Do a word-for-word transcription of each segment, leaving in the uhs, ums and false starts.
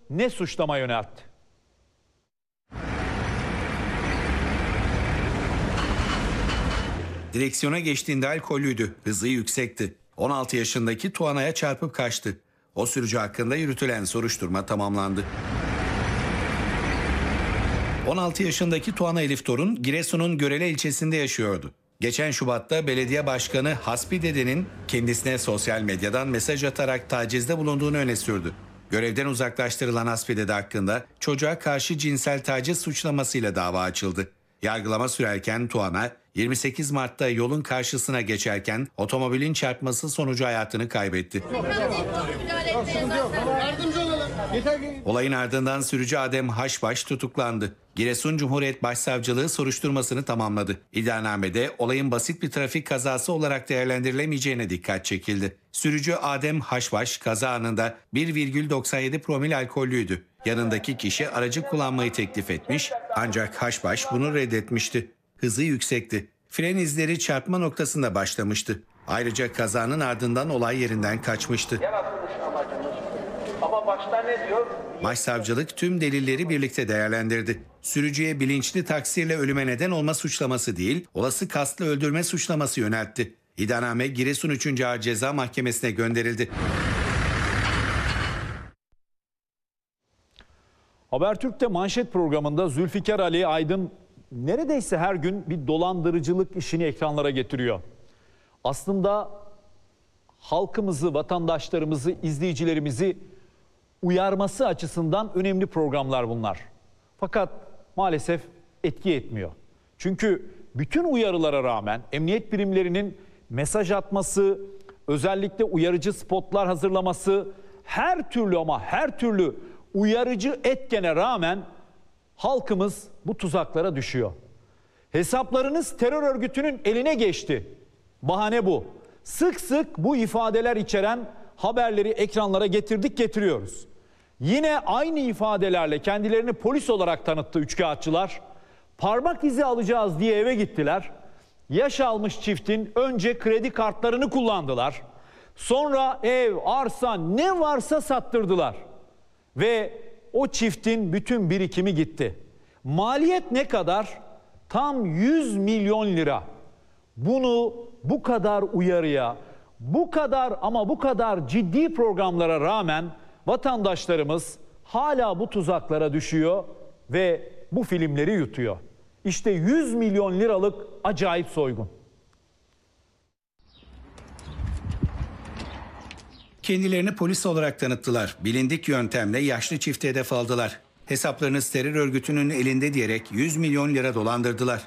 ne suçlama yöneltti? Direksiyona geçtiğinde alkollüydü, hızı yüksekti. on altı yaşındaki Tuana'ya çarpıp kaçtı. O sürücü hakkında yürütülen soruşturma tamamlandı. on altı yaşındaki Tuana Elif Torun, Giresun'un Görele ilçesinde yaşıyordu. Geçen Şubat'ta belediye başkanı Hasbi Dede'nin kendisine sosyal medyadan mesaj atarak tacizde bulunduğunu öne sürdü. Görevden uzaklaştırılan Hasbi Dede hakkında çocuğa karşı cinsel taciz suçlamasıyla dava açıldı. Yargılama sürerken Tuana, yirmi sekiz Mart'ta yolun karşısına geçerken otomobilin çarpması sonucu hayatını kaybetti. Olayın ardından sürücü Adem Haşbaş tutuklandı. Giresun Cumhuriyet Başsavcılığı soruşturmasını tamamladı. İddianamede olayın basit bir trafik kazası olarak değerlendirilemeyeceğine dikkat çekildi. Sürücü Adem Haşbaş kaza anında bir virgül doksan yedi promil alkollüydü. Yanındaki kişi aracı kullanmayı teklif etmiş ancak Haşbaş bunu reddetmişti. Hızı yüksekti. Fren izleri çarpma noktasında başlamıştı. Ayrıca kazanın ardından olay yerinden kaçmıştı. Ama başta ne diyor? Başsavcılık tüm delilleri birlikte değerlendirdi. Sürücüye bilinçli taksirle ölüme neden olma suçlaması değil, olası kastlı öldürme suçlaması yöneltti. İddianame Giresun üçüncü Ağır Ceza Mahkemesi'ne gönderildi. Habertürk'te manşet programında Zülfikar Ali Aydın neredeyse her gün bir dolandırıcılık işini ekranlara getiriyor. Aslında halkımızı, vatandaşlarımızı, izleyicilerimizi uyarması açısından önemli programlar bunlar. Fakat maalesef etki etmiyor. Çünkü bütün uyarılara rağmen emniyet birimlerinin mesaj atması, özellikle uyarıcı spotlar hazırlaması, her türlü ama her türlü uyarıcı etkene rağmen halkımız bu tuzaklara düşüyor. Hesaplarınız terör örgütünün eline geçti. Bahane bu. Sık sık bu ifadeler içeren haberleri ekranlara getirdik, getiriyoruz. Yine aynı ifadelerle kendilerini polis olarak tanıttı üçkağıtçılar. Parmak izi alacağız diye eve gittiler. Yaş almış çiftin önce kredi kartlarını kullandılar. Sonra ev, arsa ne varsa sattırdılar. Ve o çiftin bütün birikimi gitti. Maliyet ne kadar? Tam yüz milyon lira. Bunu bu kadar uyarıya, bu kadar ama bu kadar ciddi programlara rağmen vatandaşlarımız hala bu tuzaklara düşüyor ve bu filmleri yutuyor. İşte yüz milyon liralık acayip soygun. Kendilerini polis olarak tanıttılar. Bilindik yöntemle yaşlı çifte hedef aldılar. Hesaplarınız terör örgütünün elinde diyerek yüz milyon lira dolandırdılar.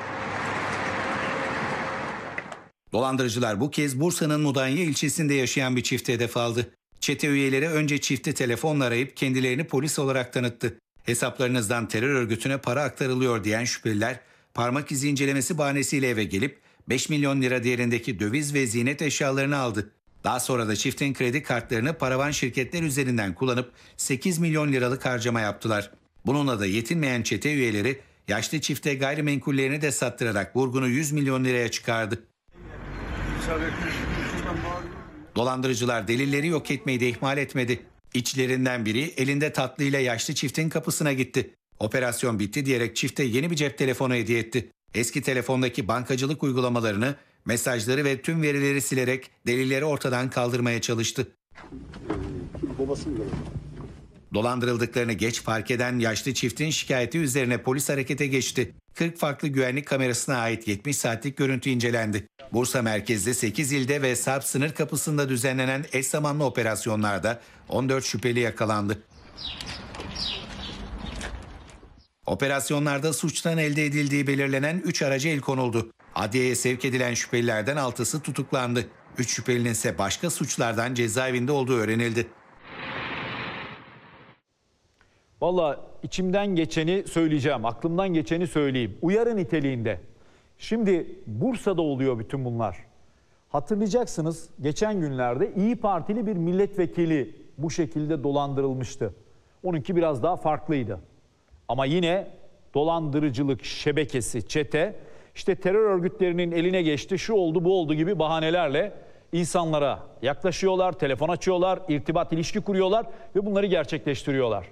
Dolandırıcılar bu kez Bursa'nın Mudanya ilçesinde yaşayan bir çifte hedef aldı. Çete üyeleri önce çifti telefonla arayıp kendilerini polis olarak tanıttı. Hesaplarınızdan terör örgütüne para aktarılıyor diyen şüpheliler parmak izi incelemesi bahanesiyle eve gelip beş milyon lira değerindeki döviz ve ziynet eşyalarını aldı. Daha sonra da çiftin kredi kartlarını paravan şirketler üzerinden kullanıp sekiz milyon liralık harcama yaptılar. Bununla da yetinmeyen çete üyeleri yaşlı çifte gayrimenkullerini de sattırarak vurgunu yüz milyon liraya çıkardı. Dolandırıcılar delilleri yok etmeyi de ihmal etmedi. İçlerinden biri elinde tatlıyla yaşlı çiftin kapısına gitti. Operasyon bitti diyerek çifte yeni bir cep telefonu hediye etti. Eski telefondaki bankacılık uygulamalarını, mesajları ve tüm verileri silerek delilleri ortadan kaldırmaya çalıştı. Dolandırıldıklarını geç fark eden yaşlı çiftin şikayeti üzerine polis harekete geçti. kırk farklı güvenlik kamerasına ait yetmiş saatlik görüntü incelendi. Bursa merkezli sekiz ilde ve Sarp sınır kapısında düzenlenen eş zamanlı operasyonlarda on dört şüpheli yakalandı. Operasyonlarda suçtan elde edildiği belirlenen üç araca el konuldu. Adliyeye sevk edilen şüphelilerden altısı tutuklandı. üç şüphelinin ise başka suçlardan cezaevinde olduğu öğrenildi. Vallahi içimden geçeni söyleyeceğim, aklımdan geçeni söyleyeyim. Uyarı niteliğinde. Şimdi Bursa'da oluyor bütün bunlar. Hatırlayacaksınız geçen günlerde İyi Partili bir milletvekili bu şekilde dolandırılmıştı. Onunki biraz daha farklıydı. Ama yine dolandırıcılık şebekesi, çete işte terör örgütlerinin eline geçti, şu oldu bu oldu gibi bahanelerle insanlara yaklaşıyorlar, telefon açıyorlar, irtibat ilişki kuruyorlar ve bunları gerçekleştiriyorlar.